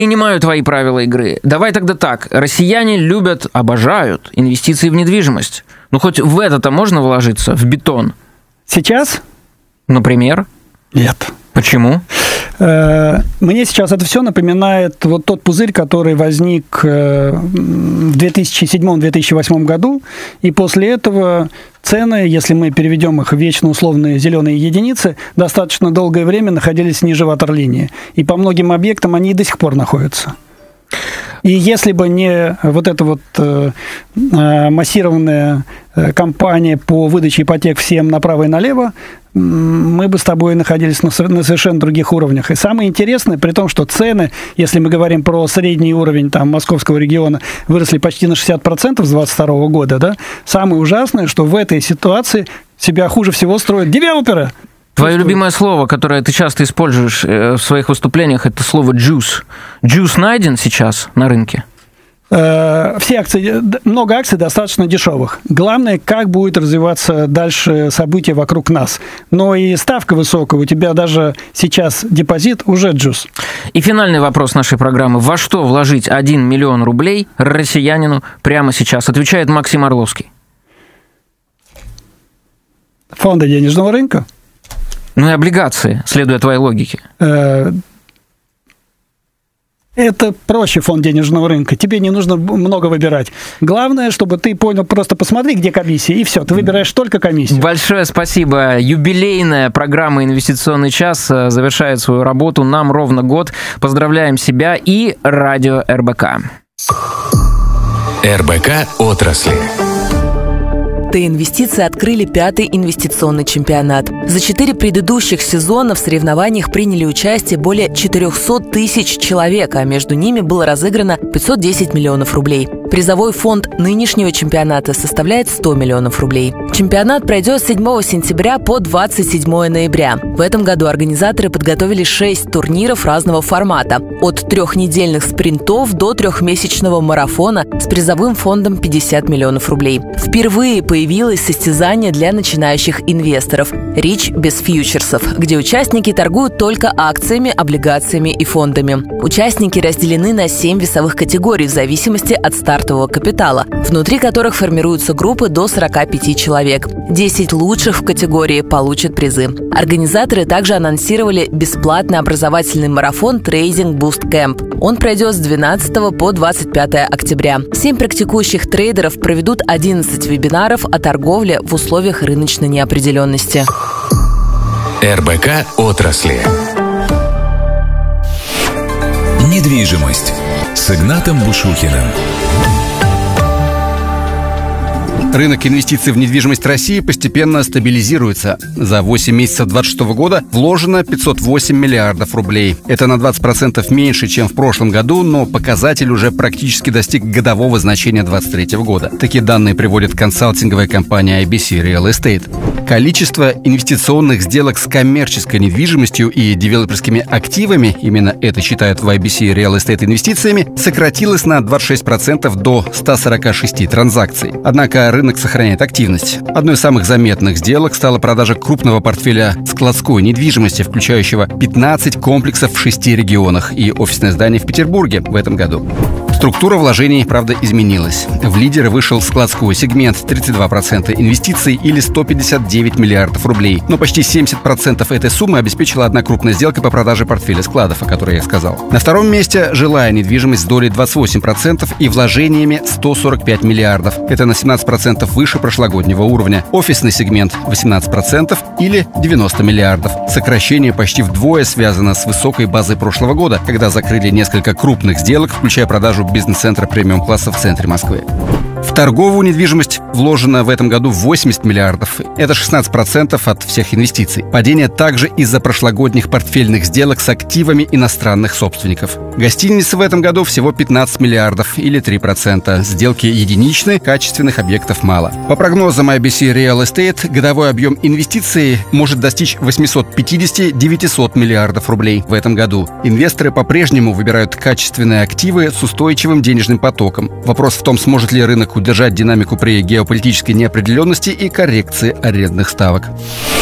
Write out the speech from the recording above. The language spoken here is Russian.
Принимаю твои правила игры. Давай тогда так. Россияне любят, обожают инвестиции в недвижимость. Ну, хоть в это-то можно вложиться, в бетон? Сейчас? Например? Нет. Почему? Мне сейчас это все напоминает вот тот пузырь, который возник в 2007-2008 году, и после этого цены, если мы переведем их в вечно условные зеленые единицы, достаточно долгое время находились ниже ватерлинии. И по многим объектам они и до сих пор находятся. И если бы не вот эта вот массированная кампания по выдаче ипотек всем направо и налево, мы бы с тобой находились на совершенно других уровнях. И самое интересное, при том, что цены, если мы говорим про средний уровень там, московского региона, выросли почти на 60% с 2022 года, да? Самое ужасное, что в этой ситуации себя хуже всего строят девелоперы. Твое любимое слово, которое ты часто используешь в своих выступлениях, это слово «juice». Juice найден сейчас на рынке? Все акции, много акций достаточно дешевых. Главное, как будет развиваться дальше события вокруг нас. Но и ставка высокая, у тебя даже сейчас депозит уже juice. И финальный вопрос нашей программы. Во что вложить 1 миллион рублей россиянину прямо сейчас? Отвечает Максим Орловский. Фонды денежного рынка. Ну и облигации, следуя твоей логике. Это проще фонд денежного рынка. Тебе не нужно много выбирать. Главное, чтобы ты понял, просто посмотри, где комиссия, и все. Ты выбираешь только комиссию. Большое спасибо. Юбилейная программа «Инвестиционный час» завершает свою работу. Нам ровно год. Поздравляем себя и радио РБК. РБК отрасли. Т-инвестиции открыли 5-й инвестиционный чемпионат. За 4 предыдущих сезона в соревнованиях приняли участие более 400 тысяч человек, а между ними было разыграно 510 миллионов рублей. Призовой фонд нынешнего чемпионата составляет 100 миллионов рублей. Чемпионат пройдет с 7 сентября по 27 ноября. В этом году организаторы подготовили 6 турниров разного формата. От 3-недельных спринтов до 3-месячного марафона с призовым фондом 50 миллионов рублей. Впервые появилось состязание для начинающих инвесторов «Рич без фьючерсов», где участники торгуют только акциями, облигациями и фондами. Участники разделены на 7 весовых категорий в зависимости от стартового капитала, внутри которых формируются группы до 45 человек. 10 лучших в категории получат призы. Организаторы также анонсировали бесплатный образовательный марафон «Трейдинг Буст Кэмп». Он пройдет с 12 по 25 октября. 7 практикующих трейдеров проведут 11 вебинаров о торговле в условиях рыночной неопределенности. РБК отрасли. Недвижимость с Игнатом Бушухиным. Рынок инвестиций в недвижимость России постепенно стабилизируется. За 8 месяцев 2026 года вложено 508 миллиардов рублей. Это на 20% меньше, чем в прошлом году, но показатель уже практически достиг годового значения 2023 года. Такие данные приводит консалтинговая компания IBC Real Estate. Количество инвестиционных сделок с коммерческой недвижимостью и девелоперскими активами, именно это считают в IBC Real Estate инвестициями, сократилось на 26% до 146 транзакций. Однако рынок сохраняет активность. Одной из самых заметных сделок стала продажа крупного портфеля складской недвижимости, включающего 15 комплексов в 6 регионах и офисное здание в Петербурге в этом году. Структура вложений, правда, изменилась. В лидеры вышел складской сегмент, 32% инвестиций или 159 миллиардов рублей. Но почти 70% этой суммы обеспечила одна крупная сделка по продаже портфеля складов, о которой я сказал. На втором месте жилая недвижимость с долей 28% и вложениями 145 миллиардов. Это на 17% выше прошлогоднего уровня. Офисный сегмент 18% или 90 миллиардов. Сокращение почти вдвое связано с высокой базой прошлого года, когда закрыли несколько крупных сделок, включая продажу бизнес-центра премиум-класса в центре Москвы. В торговую недвижимость вложено в этом году 80 миллиардов. Это 16% от всех инвестиций. Падение также из-за прошлогодних портфельных сделок с активами иностранных собственников. Гостиницы в этом году всего 15 миллиардов или 3%. Сделки единичные, качественных объектов мало. По прогнозам IBC Real Estate, годовой объем инвестиций может достичь 850-900 миллиардов рублей в этом году. Инвесторы по-прежнему выбирают качественные активы с устойчивым денежным потоком. Вопрос в том, сможет ли рынок удержать динамику при геополитической неопределенности и коррекции арендных ставок.